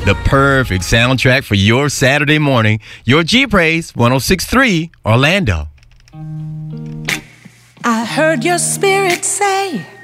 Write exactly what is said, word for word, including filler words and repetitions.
the perfect soundtrack for your Saturday morning. Your G-Praise, one oh six point three, Orlando. I heard your spirit say